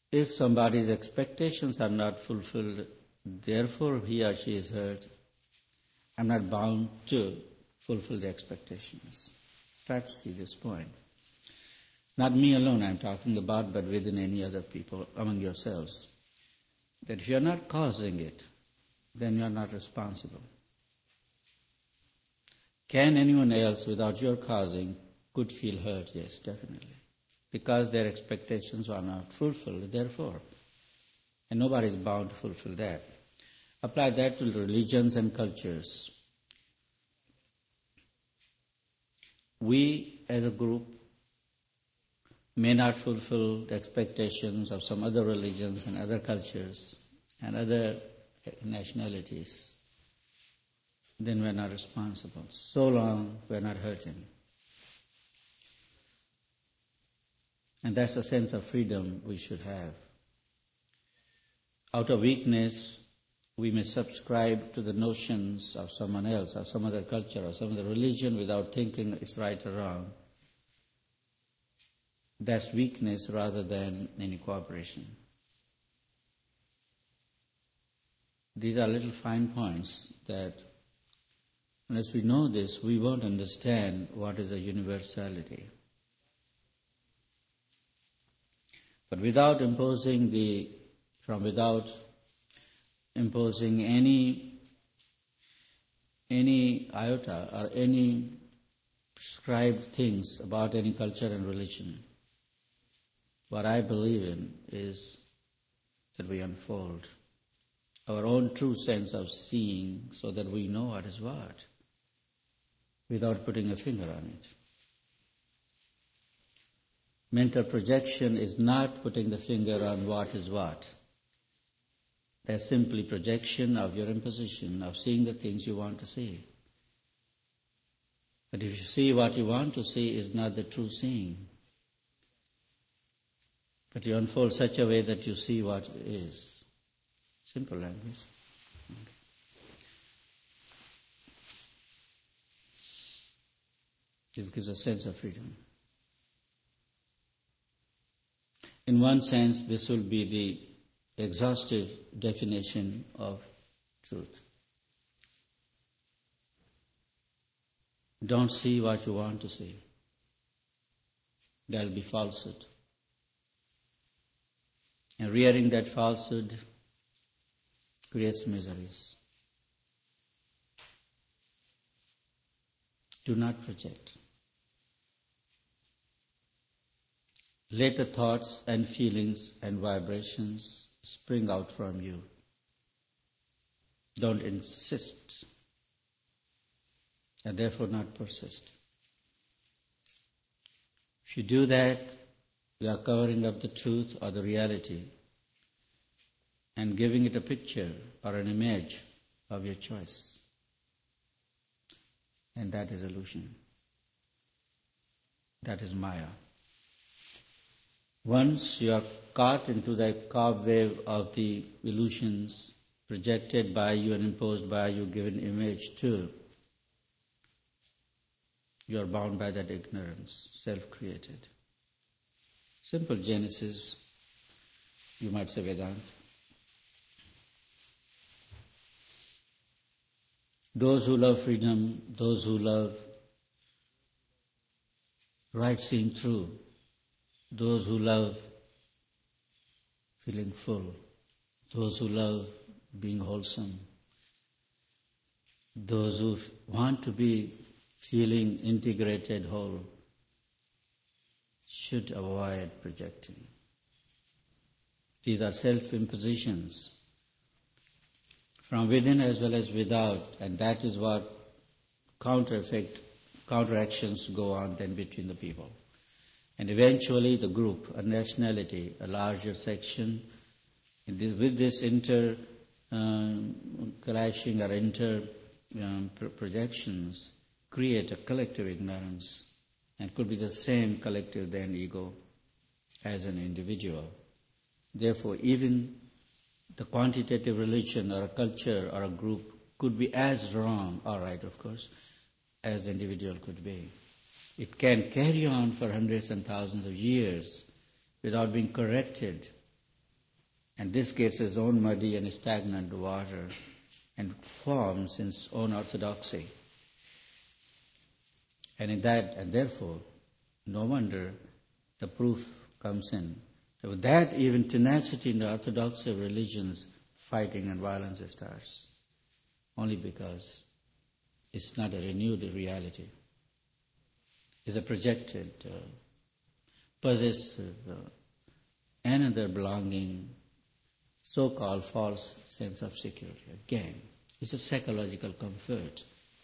If somebody's expectations are not fulfilled, therefore he or she is hurt, I'm not bound to fulfill the expectations. Try to see this point. Not me alone I'm talking about, but within any other people, among yourselves. That if you're not causing it, then you're not responsible. Can anyone else, without your causing, could feel hurt? Yes, definitely. Because their expectations are not fulfilled, therefore. And nobody is bound to fulfill that. Apply that to religions and cultures. We, as a group, may not fulfill the expectations of some other religions and other cultures and other nationalities. Then we're not responsible. So long we're not hurting. And that's a sense of freedom we should have. Out of weakness, we may subscribe to the notions of someone else or some other culture or some other religion without thinking it's right or wrong. That's weakness rather than any cooperation. These are little fine points that unless we know this, we won't understand what is a universality. But without imposing any iota or any prescribed things about any culture and religion, what I believe in is that we unfold our own true sense of seeing so that we know what is what, without putting a finger on it. Mental projection is not putting the finger on what is what. That's simply projection of your imposition, of seeing the things you want to see. But if you see what you want to see is not the true seeing. But you unfold such a way that you see what is. Simple language. Okay. This gives a sense of freedom. In one sense, this will be the exhaustive definition of truth. Don't see what you want to see. That will be falsehood. And rearing that falsehood creates miseries. Do not project. Let the thoughts and feelings and vibrations spring out from you. Don't insist, and therefore not persist. If you do that, you are covering up the truth or the reality and giving it a picture or an image of your choice. And that is illusion. That is Maya. Once you are caught into the cobweb of the illusions projected by you and imposed by you, given image to, you are bound by that ignorance, self-created. Simple Genesis, you might say Vedanta. Those who love freedom, those who love right seeing true, those who love feeling full, those who love being wholesome, those who want to be feeling integrated whole, should avoid projecting. These are self-impositions from within as well as without, and that is what counteractions go on then between the people. And eventually the group, a nationality, a larger section, with this clashing or projections, create a collective ignorance, and could be the same collective then ego as an individual. Therefore, even the quantitative religion or a culture or a group could be as wrong, all right, of course, as the individual could be. It can carry on for hundreds and thousands of years without being corrected And this gets its own muddy and stagnant water and forms its own orthodoxy. And therefore, no wonder the proof comes in. So with that, even tenacity in the orthodoxy of religions, fighting and violence starts. Only because it's not a renewed reality. It's a projected, possessive, another belonging, so-called false sense of security. Again, it's a psychological comfort.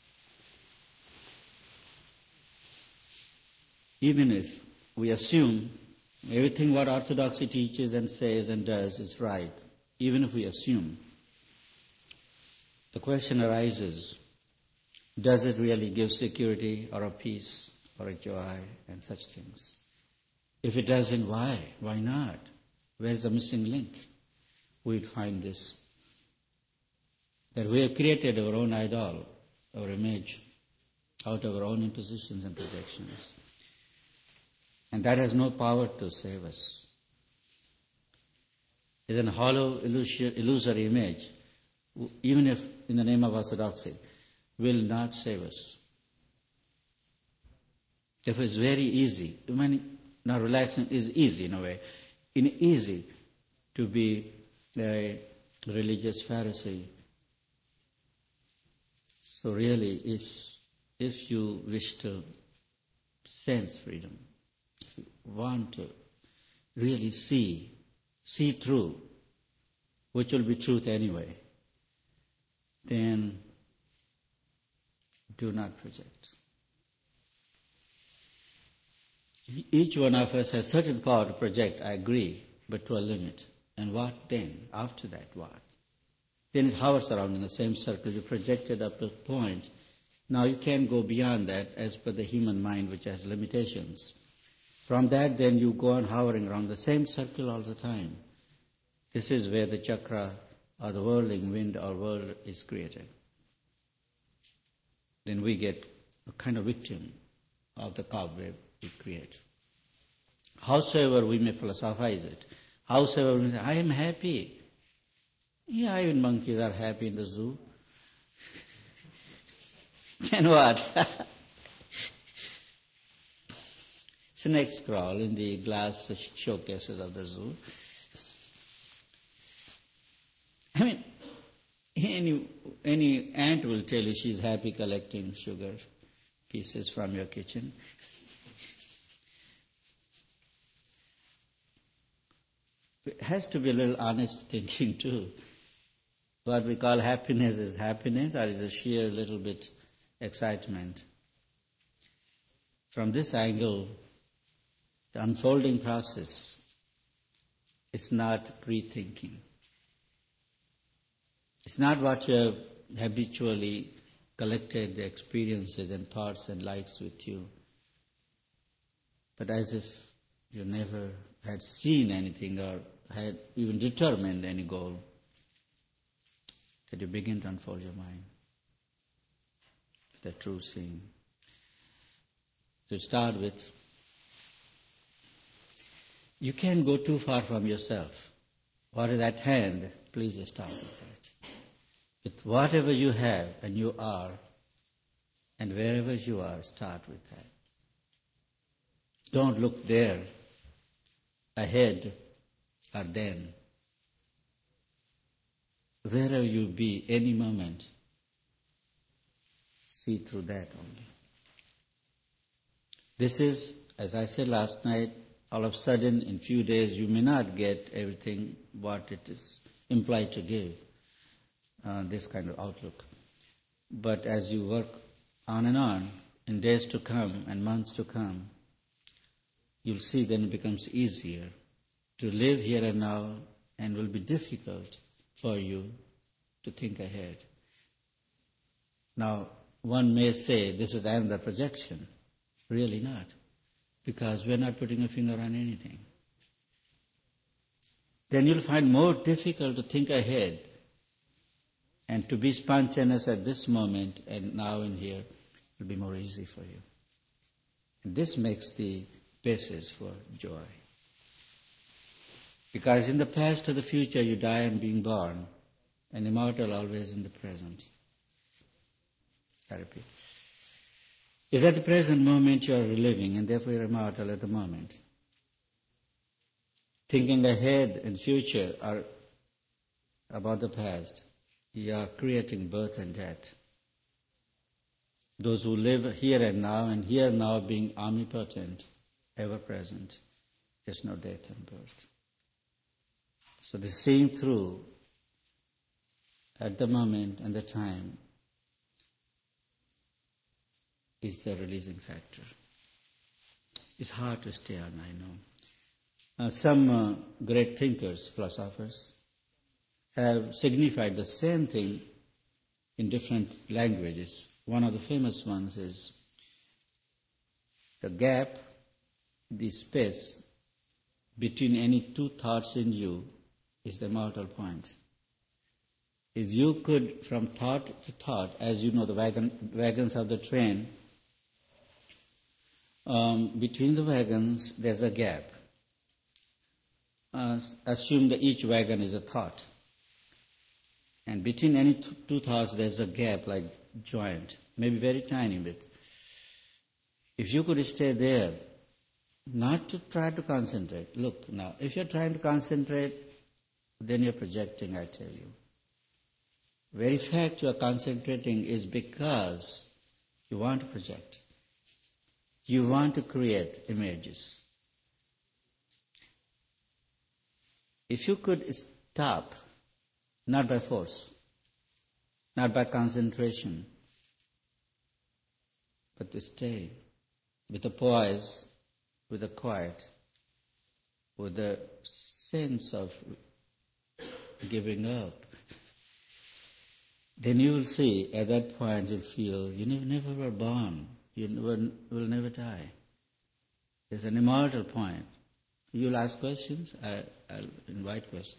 Even if we assume everything what orthodoxy teaches and says and does is right, even if we assume, the question arises, does it really give security or a peace or a joy and such things? If it doesn't, why? Why not? Where's the missing link? We'd find this, that we have created our own idol, our image, out of our own impositions and projections. And that has no power to save us. It's a hollow, illusory image, even if in the name of orthodoxy, will not save us. Therefore, it's very easy. Now, relaxing is easy in a way. Easy to be a religious Pharisee. So really, if you wish to sense freedom, if you want to really see through, which will be truth anyway, then do not project. Each one of us has certain power to project, I agree, but to a limit. And what then? After that, what? Then it hovers around in the same circle. You projected up to a point. Now you can't go beyond that as per the human mind, which has limitations. From that, then you go on hovering around the same circle all the time. This is where the chakra or the whirling wind or world is created. Then we get a kind of victim of the cobweb we create. Howsoever we may philosophize it, howsoever we say, I am happy. Yeah, even monkeys are happy in the zoo. And what? Snakes crawl in the glass showcases of the zoo. I mean, any ant will tell you she's happy collecting sugar pieces from your kitchen. It has to be a little honest thinking too. What we call happiness is happiness, or is a sheer little bit excitement. From this angle, the unfolding process is not pre-thinking. It's not what you have habitually collected, the experiences and thoughts and lights with you, but as if you never had seen anything or had even determined any goal, that you begin to unfold your mind, the true seeing. To start with, you can't go too far from yourself. What is at hand, please start with that. With whatever you have and you are, and wherever you are, start with that. Don't look there, ahead, or then. Wherever you be, any moment, see through that only. This is, as I said last night, all of a sudden, in few days, you may not get everything what it is implied to give, this kind of outlook. But as you work on and on, in days to come and months to come, you'll see then it becomes easier to live here and now, and will be difficult for you to think ahead. Now, one may say this is another projection. Really not, because we're not putting a finger on anything. Then you'll find more difficult to think ahead and to be spontaneous at this moment and now and here will be more easy for you. And this makes the basis for joy. Because in the past or the future you die and being born, and immortal always in the present. I repeat. Is at the present moment you are reliving, and therefore you are immortal at the moment. Thinking ahead in future or about the past, you are creating birth and death. Those who live here and now being omnipotent, ever present, there's no death and birth. So the seeing through at the moment and the time is the releasing factor. It's hard to stay on, I know. Some great thinkers, philosophers, have signified the same thing in different languages. One of the famous ones is the gap, the space between any two thoughts in you is the immortal point. If you could, from thought to thought, as you know, the wagons of the train, between the wagons there's a gap. Assume that each wagon is a thought. And between any two thoughts there's a gap like joint, maybe very tiny bit. If you could stay there, not to try to concentrate. Look now, if you're trying to concentrate, then you're projecting, I tell you. Very fact you are concentrating is because you want to project. You want to create images. If you could stop, not by force, not by concentration, but to stay with a poise, with a quiet, with a sense of giving up, then you will see, at that point you'll feel you never were born, you will never die. There's an immortal point. You'll ask questions, I'll invite questions.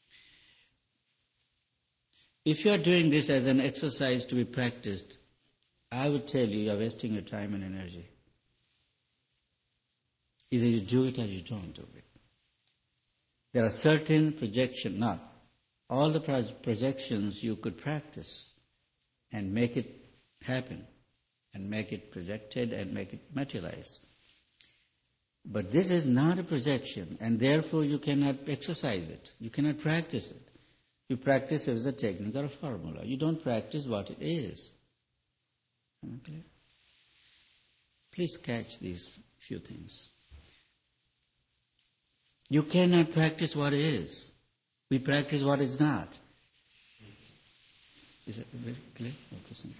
If you are doing this as an exercise to be practiced, I would tell you are wasting your time and energy. Either you do it or you don't do it. There are certain projections, not all the projections you could practice and make it happen and make it projected and make it materialize. But this is not a projection, and therefore you cannot exercise it. You cannot practice it. You practice it as a technique or a formula. You don't practice what it is. Am I clear? Please catch these few things. You cannot practice what is. We practice what is not. Is that very clear? Okay, simple.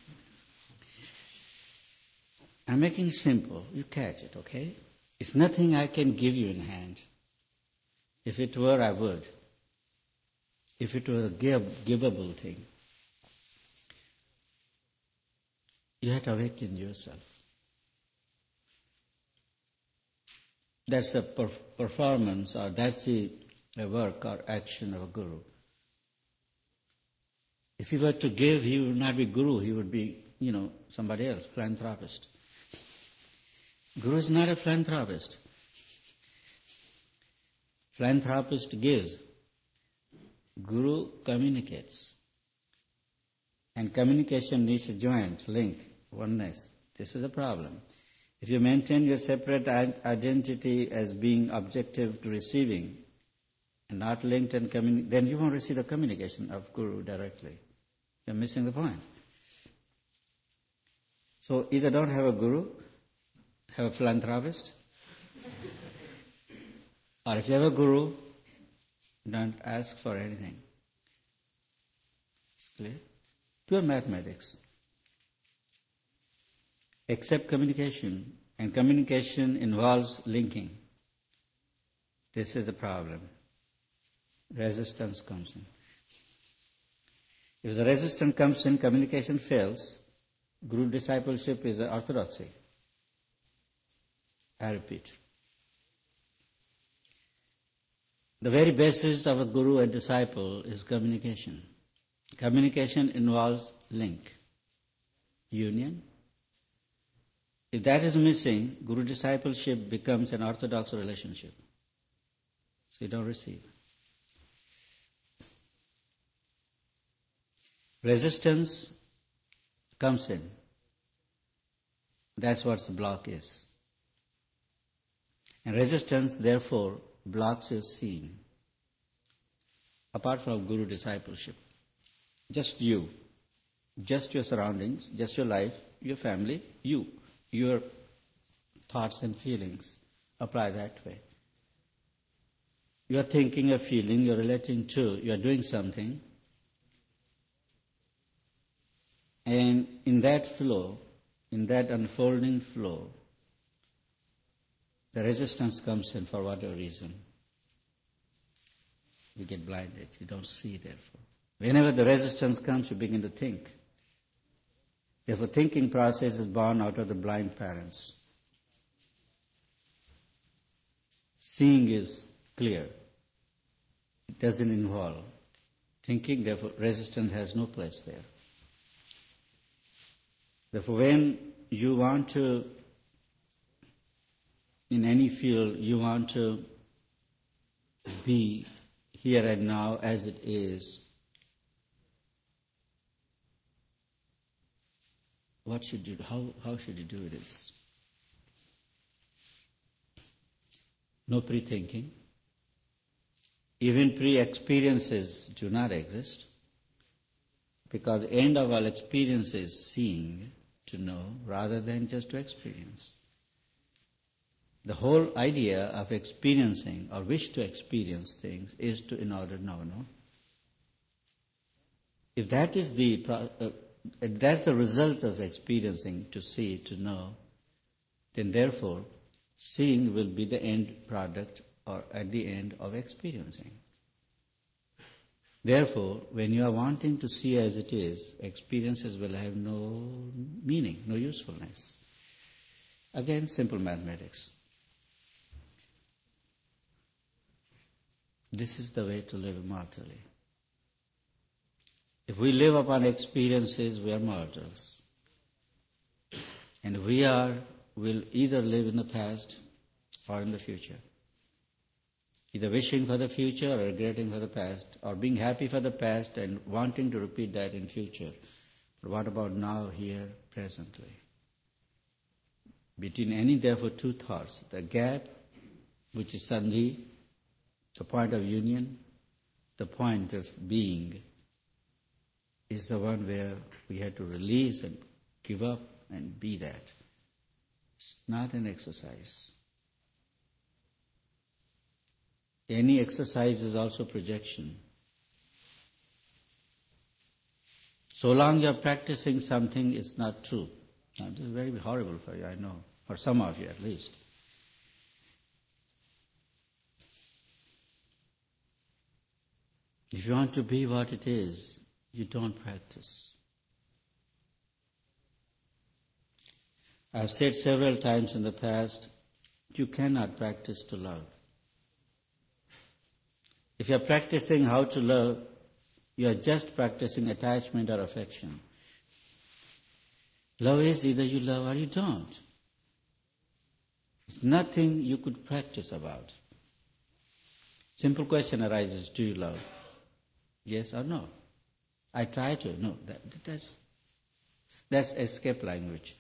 I'm making it simple. You catch it, okay? It's nothing I can give you in hand. If it were, I would. If it were a givable thing. You have to awaken yourself. That's a performance, or that's a work or action of a guru. If he were to give, he would not be guru, he would be, somebody else, philanthropist. Guru is not a philanthropist. Philanthropist gives. Guru communicates. And communication needs a joint, link, oneness. This is a problem. If you maintain your separate identity as being objective to receiving and not linked and then you won't receive the communication of Guru directly. You're missing the point. So either don't have a Guru, have a philanthropist, or if you have a Guru, don't ask for anything. It's clear? Pure mathematics. Except communication, and communication involves linking. This is the problem. Resistance comes in. If the resistance comes in, communication fails, Guru discipleship is the orthodoxy. I repeat. The very basis of a Guru and disciple is communication. Communication involves link, union. If that is missing, Guru discipleship becomes an orthodox relationship. So you don't receive. Resistance comes in. That's what the block is. And resistance, therefore, blocks your seeing. Apart from guru discipleship, just you, just your surroundings, just your life, your family, you, your thoughts and feelings, apply that way. You are thinking, you're feeling, you're relating to, you are doing something, and in that flow, in that unfolding flow, the resistance comes in for whatever reason. You get blinded, you don't see therefore. Whenever the resistance comes, you begin to think. Therefore, thinking process is born out of the blind parents. Seeing is clear. It doesn't involve thinking, therefore resistance has no place there. Therefore, when you want to, in any field, you want to be here and now as it is, what should you do? How should you do this? No pre-thinking. Even pre-experiences do not exist, because the end of all experience is seeing, to know, rather than just to experience. The whole idea of experiencing or wish to experience things is to in order to know. No? If that is if that's the result of experiencing, to see, to know, then therefore seeing will be the end product or at the end of experiencing. Therefore, when you are wanting to see as it is, experiences will have no meaning, no usefulness. Again, simple mathematics. This is the way to live immortally. If we live upon experiences, we are mortals. And we will either live in the past or in the future. Either wishing for the future or regretting for the past, or being happy for the past and wanting to repeat that in future. But what about now, here, presently? Between any, therefore, two thoughts, the gap, which is sandhi, the point of union, the point of being, is the one where we have to release and give up and be that. It's not an exercise. Any exercise is also projection. So long you are practicing something, it's not true. Now, this is very horrible for you, I know, for some of you at least. If you want to be what it is, you don't practice. I've said several times in the past, you cannot practice to love. If you're practicing how to love, you are just practicing attachment or affection. Love is either you love or you don't. It's nothing you could practice about. Simple question arises, do you love? Yes or no? I try to. No, that's escape language.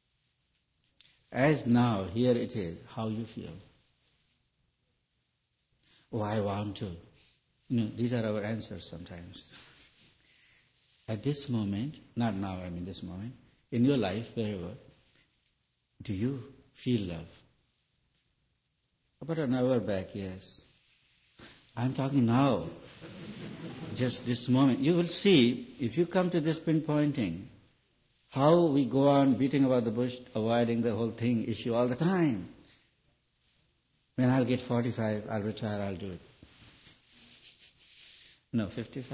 As now, here it is, how you feel. Oh, I want to. These are our answers sometimes. At this moment, not now, I mean this moment, in your life, wherever, do you feel love? About an hour back, yes. I'm talking now. Just this moment. You will see, if you come to this pinpointing, how we go on beating about the bush, avoiding the whole thing issue all the time. When I'll get 45, I'll retire, I'll do it. No, 55?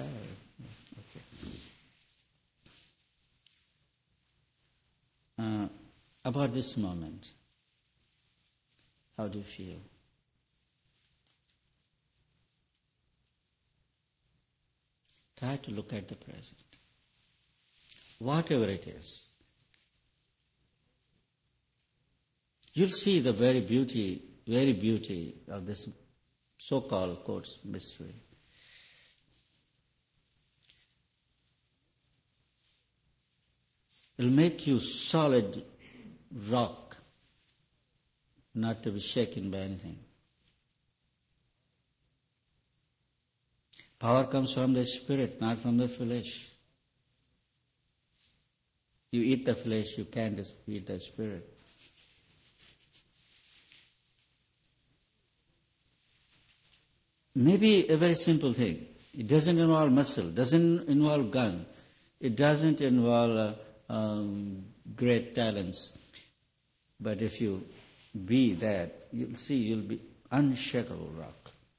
Okay. About this moment, how do you feel? Try to look at the present. Whatever it is. You'll see the very beauty of this so-called quotes mystery. It'll make you solid rock, not to be shaken by anything. Power comes from the spirit, not from the flesh. You eat the flesh, you can't eat the spirit. Maybe a very simple thing. It doesn't involve muscle, doesn't involve gun, it doesn't involve great talents. But if you be that, you'll see you'll be unshakable rock.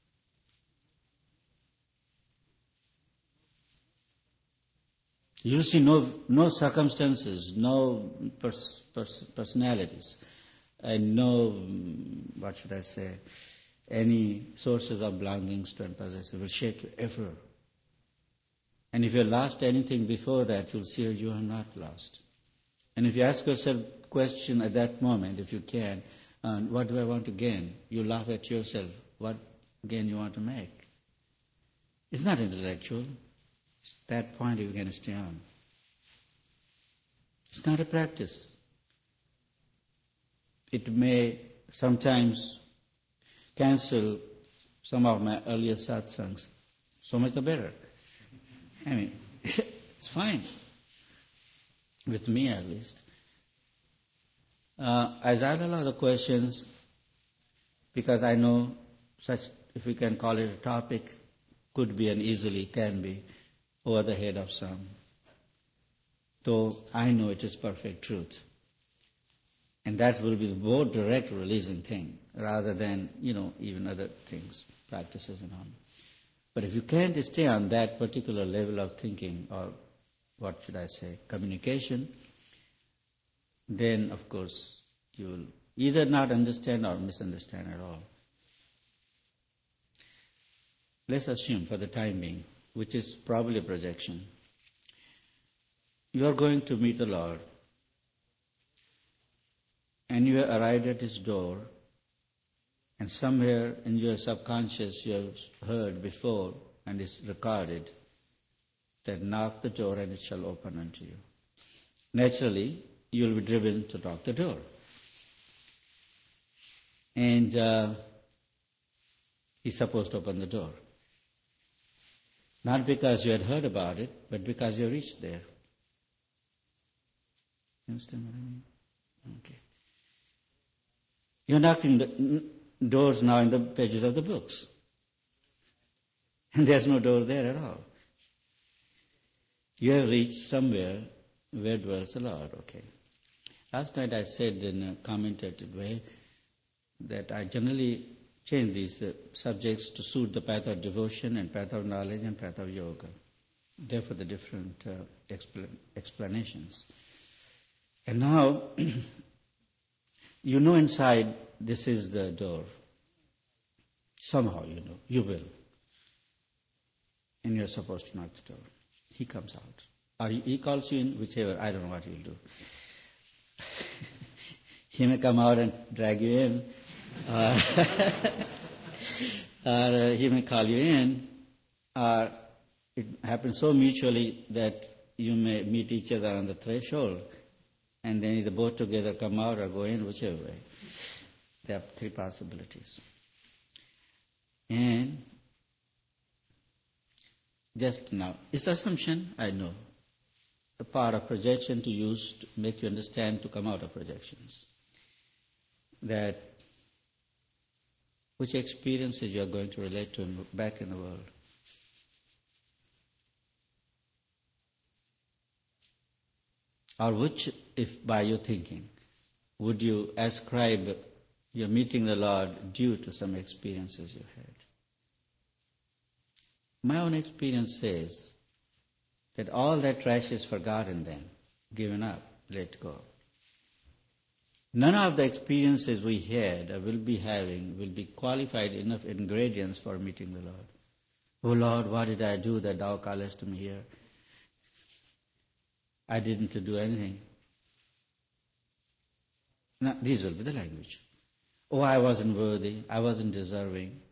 You'll see no circumstances, no personalities, and no, what should I say, any sources of belongings to and possession will shake you ever. And if you lost anything before that, you'll see you are not lost. And if you ask yourself a question at that moment, if you can, what do I want to gain? You laugh at yourself. What gain you want to make? It's not intellectual. It's that point you can stay on. It's not a practice. It may sometimes cancel some of my earlier satsangs. So much the better. I mean, it's fine. With me at least. As I allow the questions, because I know such, if we can call it a topic, could be and easily can be over the head of some. Though I know it is perfect truth. And that will be the more direct releasing thing, rather than, even other things, practices and all. But if you can't stay on that particular level of thinking, or what should I say, communication, then of course you will either not understand or misunderstand at all. Let's assume for the time being, which is probably a projection, you are going to meet the Lord, and you have arrived at His door, and somewhere in your subconscious you have heard before, and it's recorded, that knock the door and it shall open unto you. Naturally, you will be driven to knock the door. And He's supposed to open the door. Not because you had heard about it, but because you reached there. You understand what I mean? Okay. You're knocking the doors now in the pages of the books. And there's no door there at all. You have reached somewhere where dwells the Lord. Okay. Last night I said in a commentative way that I generally change these subjects to suit the path of devotion and path of knowledge and path of yoga. Therefore the different explanations. And now, you know inside this is the door. Somehow you know, you will. And you're supposed to knock the door. He comes out. Or he calls you in, whichever, I don't know what he'll do. He may come out and drag you in, or he may call you in, or it happens so mutually that you may meet each other on the threshold, and then either both together come out or go in, whichever way. There are three possibilities. And just now, it's assumption, I know. A part of projection to use to make you understand to come out of projections. That which experiences you are going to relate to back in the world. Or which, if by your thinking, would you ascribe your meeting the Lord due to some experiences you had? My own experience says that all that trash is forgotten then, given up, let go. None of the experiences we had or will be having will be qualified enough ingredients for meeting the Lord. Oh Lord, what did I do that Thou callest me here? I didn't do anything. Now, these will be the language. Oh, I wasn't worthy, I wasn't deserving,